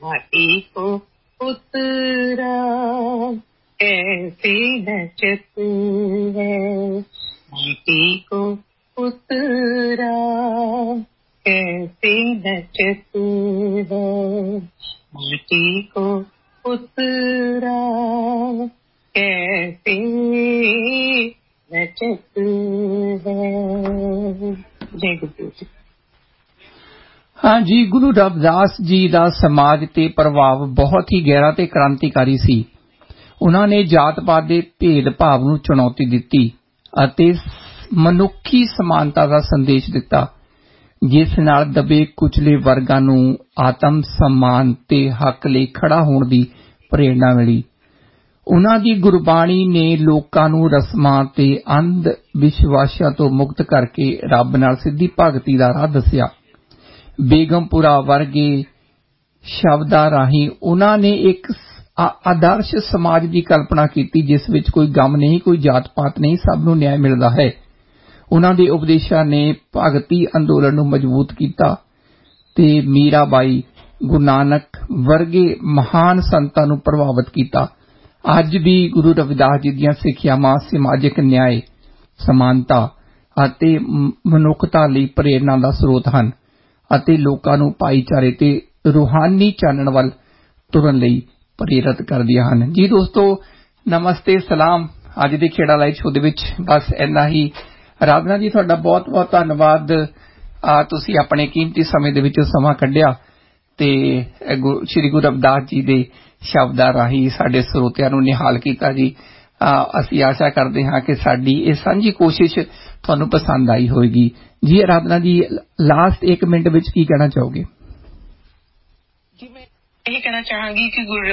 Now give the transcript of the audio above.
माटी को उतरा कैसी नचत है, माटी को उतरा कैसी नचत है, माटी को उतरा कैसी नचत है। जय गुरु जी। हाँ जी, गुरु रविदास जी ਦਾ ਸਮਾਜ ਤੇ ਪ੍ਰਭਾਵ ਬਹੁਤ ਹੀ ਗਹਿਰਾ ਤੇ ਕ੍ਰਾਂਤੀਕਾਰੀ ਸੀ। ਉਹਨਾਂ ਨੇ ਜਾਤ-ਪਾਤ ਦੇ ਭੇਦ-ਭਾਵ ਨੂੰ ਚੁਣੌਤੀ ਦਿੱਤੀ ਅਤੇ ਮਨੁੱਖੀ ਸਮਾਨਤਾ ਦਾ ਸੰਦੇਸ਼ ਦਿੱਤਾ, ਜਿਸ ਨਾਲ ਦਬੇ ਕੁਚਲੇ ਵਰਗਾਂ ਨੂੰ ਆਤਮ ਸਨਮਾਨ ਤੇ ਹੱਕ ਲਈ ਖੜਾ ਹੋਣ ਦੀ ਪ੍ਰੇਰਣਾ ਮਿਲੀ। ਉਹਨਾਂ ਦੀ ਗੁਰਬਾਣੀ ਨੇ ਲੋਕਾਂ ਨੂੰ ਰਸਮਾਂ ਤੇ ਅੰਧ ਵਿਸ਼ਵਾਸਾਂ ਤੋਂ ਮੁਕਤ ਕਰਕੇ ਰੱਬ ਨਾਲ ਸਿੱਧੀ ਭਗਤੀ ਦਾ ਰਾਹ ਦੱਸਿਆ। ਬੇਗਮਪੁਰਾ ਵਰਗੇ ਸ਼ਬਦਾਂ ਰਾਹੀਂ ਉਹਨਾਂ ਨੇ ਇੱਕ ਆਦਰਸ਼ ਸਮਾਜ ਦੀ ਕਲਪਨਾ ਕੀਤੀ, ਜਿਸ ਵਿੱਚ ਕੋਈ ਗਮ ਨਹੀਂ, ਕੋਈ ਜਾਤ ਪਾਤ ਨਹੀਂ, ਸਭ ਨੂੰ ਨਿਆਂ ਮਿਲਦਾ ਹੈ। ਉਹਨਾਂ ਦੇ ਉਪਦੇਸ਼ਾਂ ਨੇ ਭਗਤੀ ਅੰਦੋਲਨ ਨੂੰ ਮਜ਼ਬੂਤ ਕੀਤਾ ਤੇ ਮੀਰਾਬਾਈ, ਗੁਰੂ ਨਾਨਕ ਵਰਗੇ ਮਹਾਨ ਸੰਤਾਂ ਨੂੰ ਪ੍ਰਭਾਵਿਤ ਕੀਤਾ। ਅੱਜ ਵੀ ਗੁਰੂ ਰਵਿਦਾਸ ਜੀ ਦੀਆਂ ਸਿੱਖਿਆਵਾਂ ਸਮਾਜਿਕ ਨਿਆਂ, ਸਮਾਨਤਾ ਅਤੇ ਮਨੁੱਖਤਾ ਲਈ ਪ੍ਰੇਰਨਾ ਦਾ ਸਰੋਤ ਹਨ ਅਤੇ ਲੋਕਾਂ ਨੂੰ ਭਾਈਚਾਰੇ ਤੇ ਰੂਹਾਨੀ ਚਾਨਣ ਵੱਲ ਤੁਰਨ ਲਈ ਪ੍ਰੇਰਿਤ ਕਰਦੀਆਂ ਹਨ। ਜੀ ਦੋਸਤੋ, ਨਮਸਤੇ, ਸਲਾਮ। ਅੱਜ ਦੇ ਖੇੜਾ ਲਾਈਵ ਸ਼ੋਅ ਦੇ ਵਿੱਚ ਬਸ ਇੰਨਾ ਹੀ। ਆਰਾਧਨਾ ਜੀ, ਤੁਹਾਡਾ ਬਹੁਤ ਬਹੁਤ ਧੰਨਵਾਦ। ਤੁਸੀਂ ਆਪਣੇ ਕੀਮਤੀ ਸਮੇਂ ਦੇ ਵਿੱਚੋਂ ਸਮਾਂ ਕੱਢਿਆ ਤੇ ਸ੍ਰੀ ਗੁਰੂ ਰਵਿਦਾਸ ਜੀ ਦੇ ਸ਼ਬਦਾਂ ਰਾਹੀਂ ਸਾਡੇ ਸਰੋਤਿਆਂ ਨੂੰ ਨਿਹਾਲ ਕੀਤਾ ਜੀ। ਅਸੀਂ ਆਸ਼ਾ ਕਰਦੇ ਹਾਂ ਕਿ ਸਾਡੀ ਇਹ ਸਾਂਝੀ ਕੋਸ਼ਿਸ਼ ਤੁਹਾਨੂੰ ਪਸੰਦ ਆਈ ਹੋਵੇਗੀ। ਜੀ ਆਰਾਧਨਾ ਜੀ, ਲਾਸਟ 1 ਮਿੰਟ ਵਿੱਚ ਕੀ ਕਹਿਣਾ ਚਾਹੋਗੇ? जी, मैं यही कहना चाहूंगी कि गुरु